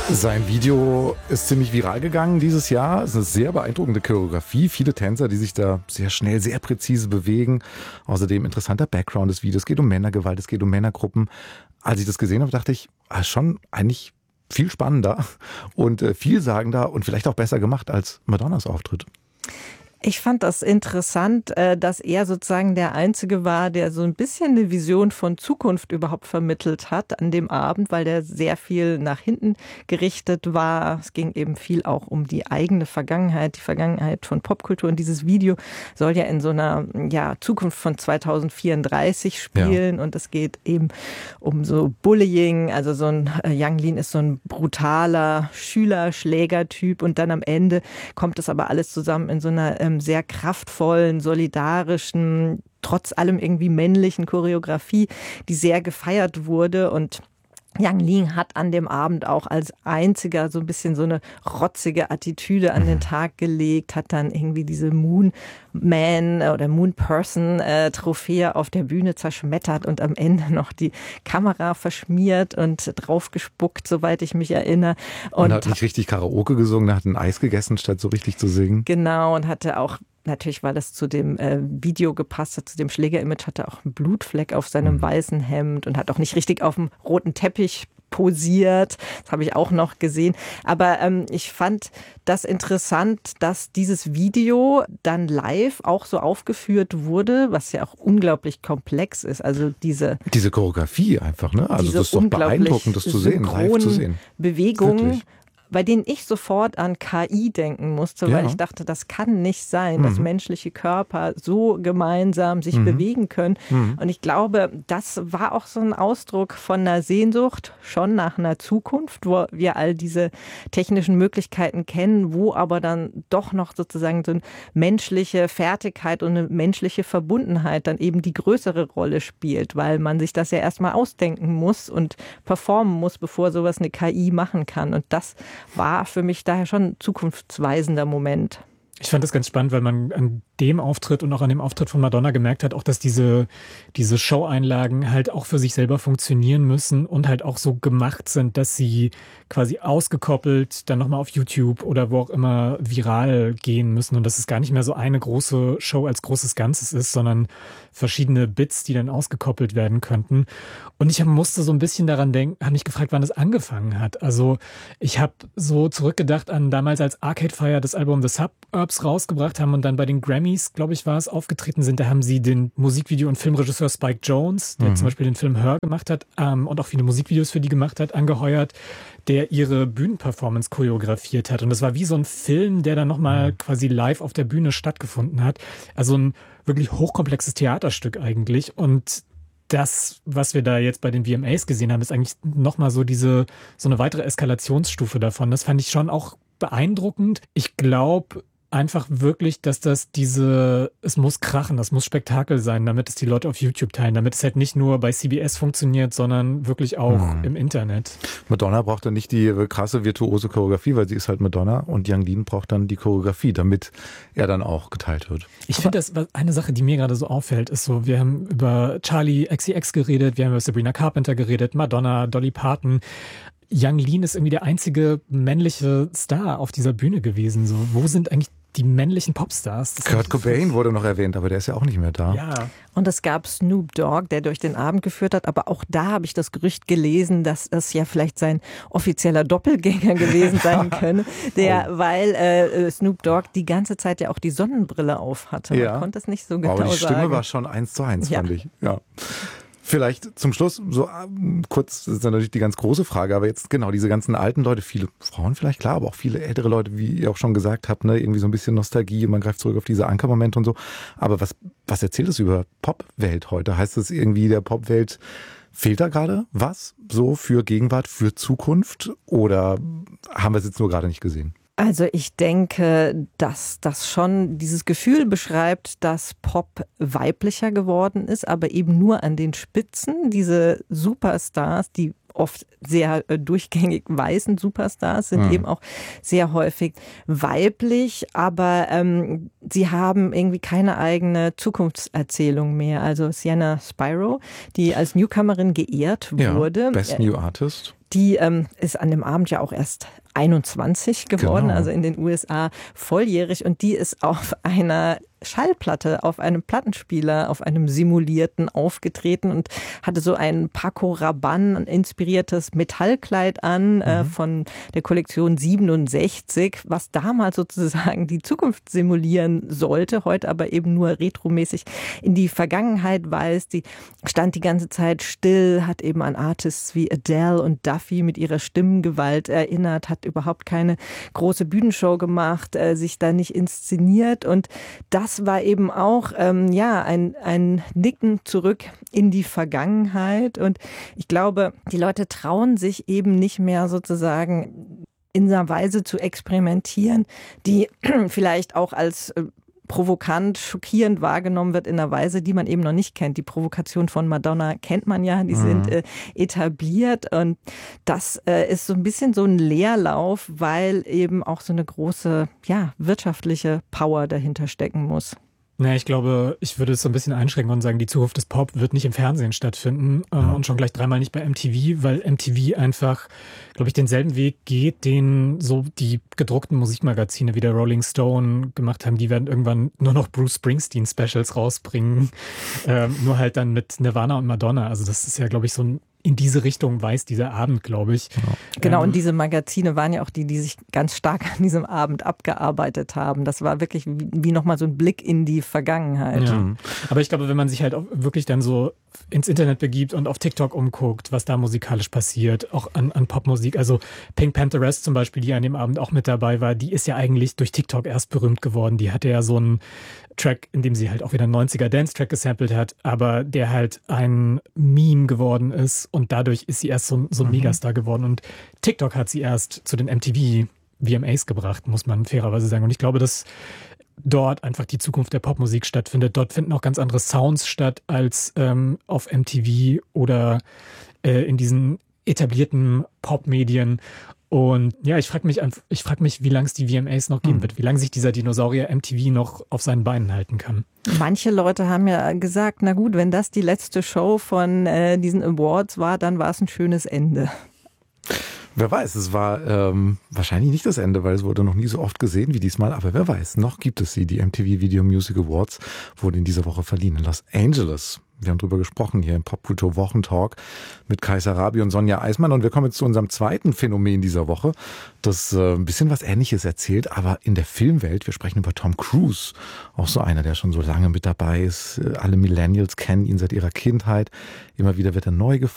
Sein Video ist ziemlich viral gegangen dieses Jahr. Es ist eine sehr beeindruckende Choreografie. Viele Tänzer, die sich da sehr schnell, sehr präzise bewegen. Außerdem interessanter Background des Videos. Es geht um Männergewalt, es geht um Männergruppen. Als ich das gesehen habe, dachte ich, schon eigentlich viel spannender und vielsagender und vielleicht auch besser gemacht als Madonnas Auftritt. Ich fand das interessant, dass er sozusagen der Einzige war, der so ein bisschen eine Vision von Zukunft überhaupt vermittelt hat an dem Abend, weil der sehr viel nach hinten gerichtet war. Es ging eben viel auch um die eigene Vergangenheit, die Vergangenheit von Popkultur. Und dieses Video soll ja in so einer Zukunft von 2034 spielen. Ja. Und es geht eben um so Bullying. Also so ein Yang Lean ist so ein brutaler Schüler-Schläger-Typ. Und dann am Ende kommt das aber alles zusammen in so einer sehr kraftvollen, solidarischen, trotz allem irgendwie männlichen Choreografie, die sehr gefeiert wurde. Und Yang Lean hat an dem Abend auch als einziger so ein bisschen so eine rotzige Attitüde an den Tag gelegt, hat dann irgendwie diese Moon Man oder Moon Person Trophäe auf der Bühne zerschmettert und am Ende noch die Kamera verschmiert und draufgespuckt, soweit ich mich erinnere. Und hat nicht richtig Karaoke gesungen, hat ein Eis gegessen, statt so richtig zu singen. Genau, und hatte auch natürlich, weil das zu dem Video gepasst hat, zu dem Schläger-Image, hatte auch einen Blutfleck auf seinem weißen Hemd und hat auch nicht richtig auf dem roten Teppich posiert. Das habe ich auch noch gesehen. Aber ich fand das interessant, dass dieses Video dann live auch so aufgeführt wurde, was ja auch unglaublich komplex ist. Also diese Choreografie einfach, ne? Also das ist doch beeindruckend, das zu sehen, live zu sehen. Bewegungen, bei denen ich sofort an KI denken musste, weil ich dachte, das kann nicht sein, dass menschliche Körper so gemeinsam sich bewegen können. Und ich glaube, das war auch so ein Ausdruck von einer Sehnsucht, schon nach einer Zukunft, wo wir all diese technischen Möglichkeiten kennen, wo aber dann doch noch sozusagen so eine menschliche Fertigkeit und eine menschliche Verbundenheit dann eben die größere Rolle spielt, weil man sich das ja erstmal ausdenken muss und performen muss, bevor sowas eine KI machen kann. Und das war für mich daher schon ein zukunftsweisender Moment. Ich fand das ganz spannend, weil man an dem Auftritt und auch an dem Auftritt von Madonna gemerkt hat, auch dass diese Show-Einlagen halt auch für sich selber funktionieren müssen und halt auch so gemacht sind, dass sie quasi ausgekoppelt dann nochmal auf YouTube oder wo auch immer viral gehen müssen und dass es gar nicht mehr so eine große Show als großes Ganzes ist, sondern verschiedene Bits, die dann ausgekoppelt werden könnten. Und ich musste so ein bisschen daran denken, habe mich gefragt, wann es angefangen hat. Also ich habe so zurückgedacht an damals, als Arcade Fire das Album The Suburbs rausgebracht haben und dann bei den Grammys, glaube ich, war es, aufgetreten sind. Da haben sie den Musikvideo- und Filmregisseur Spike Jonze, der zum Beispiel den Film Her gemacht hat und auch viele Musikvideos für die gemacht hat, angeheuert, der ihre Bühnenperformance choreografiert hat. Und das war wie so ein Film, der dann nochmal quasi live auf der Bühne stattgefunden hat. Also ein wirklich hochkomplexes Theaterstück eigentlich. Und das, was wir da jetzt bei den VMAs gesehen haben, ist eigentlich nochmal so eine weitere Eskalationsstufe davon. Das fand ich schon auch beeindruckend. Ich glaube einfach wirklich, dass es muss krachen, das muss Spektakel sein, damit es die Leute auf YouTube teilen, damit es halt nicht nur bei CBS funktioniert, sondern wirklich auch im Internet. Madonna braucht dann nicht die krasse virtuose Choreografie, weil sie ist halt Madonna, und Yang Lean braucht dann die Choreografie, damit er dann auch geteilt wird. Ich finde, das eine Sache, die mir gerade so auffällt, ist so, wir haben über Charlie XCX geredet, wir haben über Sabrina Carpenter geredet, Madonna, Dolly Parton. Yang Lean ist irgendwie der einzige männliche Star auf dieser Bühne gewesen. So, wo sind eigentlich die männlichen Popstars? Kurt Cobain wurde noch erwähnt, aber der ist ja auch nicht mehr da. Ja. Und es gab Snoop Dogg, der durch den Abend geführt hat, aber auch da habe ich das Gerücht gelesen, dass das ja vielleicht sein offizieller Doppelgänger gewesen sein könne, weil Snoop Dogg die ganze Zeit ja auch die Sonnenbrille auf hatte. Man konnte es nicht so genau sagen. Aber die Stimme war schon 1:1, fand ich. Ja. Vielleicht zum Schluss, so kurz, das ist natürlich die ganz große Frage, aber jetzt genau diese ganzen alten Leute, viele Frauen vielleicht, klar, aber auch viele ältere Leute, wie ihr auch schon gesagt habt, ne, irgendwie so ein bisschen Nostalgie, man greift zurück auf diese Ankermomente und so. Aber was erzählt es über Popwelt heute? Heißt es irgendwie, der Popwelt fehlt da gerade was so für Gegenwart, für Zukunft, oder haben wir es jetzt nur gerade nicht gesehen? Also ich denke, dass das schon dieses Gefühl beschreibt, dass Pop weiblicher geworden ist, aber eben nur an den Spitzen. Diese Superstars, die oft sehr durchgängig weißen Superstars sind eben auch sehr häufig weiblich, aber sie haben irgendwie keine eigene Zukunftserzählung mehr. Also Sienna Spiro, die als Newcomerin geehrt wurde. Best New Artist. Die ist an dem Abend ja auch erst 21 geworden, Genau. also in den USA volljährig. Und die ist auf einer Schallplatte, auf einem Plattenspieler, auf einem simulierten aufgetreten und hatte so ein Paco Rabanne inspiriertes Metallkleid an von der Kollektion 67, was damals sozusagen die Zukunft simulieren sollte, heute aber eben nur retromäßig in die Vergangenheit weist. Die stand die ganze Zeit still, hat eben an Artists wie Adele und Duffy mit ihrer Stimmgewalt erinnert, hat überhaupt keine große Bühnenshow gemacht, sich da nicht inszeniert, und das war eben auch ein Nicken zurück in die Vergangenheit. Und ich glaube, die Leute trauen sich eben nicht mehr sozusagen in einer Weise zu experimentieren, die vielleicht auch als provokant, schockierend wahrgenommen wird in einer Weise, die man eben noch nicht kennt. Die Provokation von Madonna kennt man ja, die sind etabliert, und das ist so ein bisschen so ein Leerlauf, weil eben auch so eine große wirtschaftliche Power dahinter stecken muss. Naja, ich glaube, ich würde es so ein bisschen einschränken und sagen, die Zukunft des Pop wird nicht im Fernsehen stattfinden und schon gleich dreimal nicht bei MTV, weil MTV einfach, glaube ich, denselben Weg geht, den so die gedruckten Musikmagazine wie der Rolling Stone gemacht haben. Die werden irgendwann nur noch Bruce Springsteen Specials rausbringen, nur halt dann mit Nirvana und Madonna. Also das ist ja, glaube ich, so ein in diese Richtung weist dieser Abend, glaube ich. Genau, und diese Magazine waren ja auch die sich ganz stark an diesem Abend abgearbeitet haben. Das war wirklich wie nochmal so ein Blick in die Vergangenheit. Ja. Aber ich glaube, wenn man sich halt auch wirklich dann so ins Internet begibt und auf TikTok umguckt, was da musikalisch passiert, auch an Popmusik. Also Pink Pantheress zum Beispiel, die an dem Abend auch mit dabei war, die ist ja eigentlich durch TikTok erst berühmt geworden. Die hatte ja so einen Track, in dem sie halt auch wieder einen 90er Dance-Track gesampelt hat, aber der halt ein Meme geworden ist, und dadurch ist sie erst so ein Megastar geworden, und TikTok hat sie erst zu den MTV VMAs gebracht, muss man fairerweise sagen. Und ich glaube, dass dort einfach die Zukunft der Popmusik stattfindet. Dort finden auch ganz andere Sounds statt als auf MTV oder in diesen etablierten Popmedien. Und ja, ich frage mich, wie lange es die VMAs noch geben wird, wie lange sich dieser Dinosaurier MTV noch auf seinen Beinen halten kann. Manche Leute haben ja gesagt, na gut, wenn das die letzte Show von diesen Awards war, dann war es ein schönes Ende. Wer weiß, es war wahrscheinlich nicht das Ende, weil es wurde noch nie so oft gesehen wie diesmal, aber wer weiß, noch gibt es sie. Die MTV Video Music Awards wurden in dieser Woche verliehen in Los Angeles. Wir haben drüber gesprochen hier im Popkultur Wochentalk mit Kaiser Rabi und Sonja Eismann, und wir kommen jetzt zu unserem zweiten Phänomen dieser Woche, das ein bisschen was Ähnliches erzählt, aber in der Filmwelt. Wir sprechen über Tom Cruise, auch so einer, der schon so lange mit dabei ist. Alle Millennials kennen ihn seit ihrer Kindheit. Immer wieder wird er neu